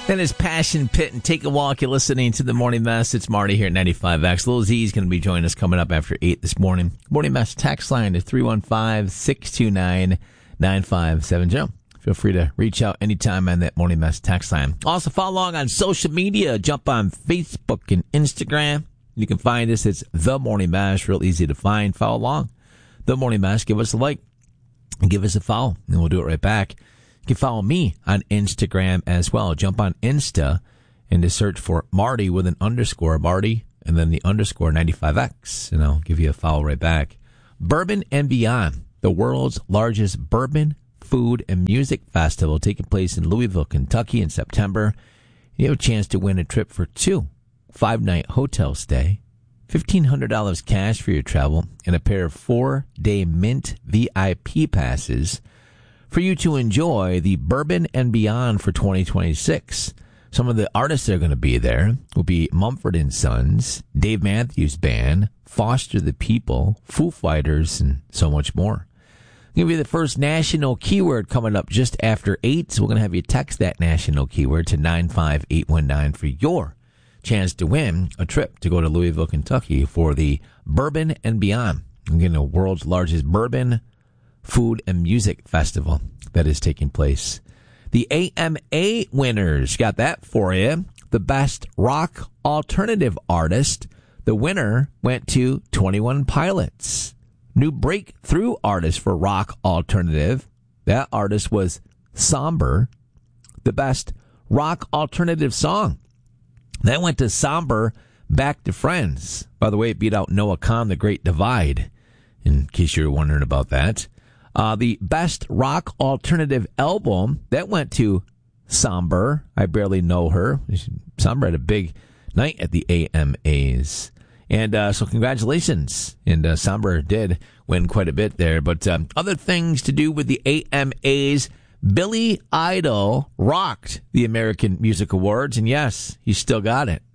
That is Passion Pit and Take a Walk. You're listening to the Morning Mess. It's Marty here at 95X. Lil Z is going to be joining us coming up after 8 this morning. Morning Mess text line is 315-629-9570. Feel free to reach out anytime on that Morning Mess text line. Also, follow along on social media. Jump on Facebook and Instagram. You can find us. It's The Morning Mash. Real easy to find. Follow along. The Morning Mash. Give us a like and give us a follow, and we'll do it right back. You can follow me on Instagram as well. Jump on Insta and just search for Marty with an underscore, Marty, and then the underscore 95X, and I'll give you a follow right back. Bourbon and Beyond, the world's largest bourbon, food, and music festival taking place in Louisville, Kentucky in September. You have a chance to win a trip for 2 5-night hotel stay, $1,500 cash for your travel, and a pair of 4-day Mint VIP passes for you to enjoy the Bourbon and Beyond for 2026. Some of the artists that are going to be there will be Mumford & Sons, Dave Matthews Band, Foster the People, Foo Fighters, and so much more. Going to be the first national keyword coming up just after 8, so we're going to have you text that national keyword to 95819 for your chance to win a trip to go to Louisville, Kentucky for the Bourbon and Beyond. Again, the world's largest bourbon, food, and music festival that is taking place. The AMA winners, got that for you. The best rock alternative artist, the winner went to 21 Pilots. New breakthrough artist for rock alternative, that artist was Somber. The best rock alternative song, that went to Somber, Back to Friends. By the way, it beat out Noah Kahan, The Great Divide, in case you're wondering about that. The best rock alternative album, that went to Somber. I barely know her. Somber had a big night at the AMAs. And so congratulations. And Somber did win quite a bit there. But other things to do with the AMAs, Billy Idol rocked the American Music Awards. And yes, he still got it.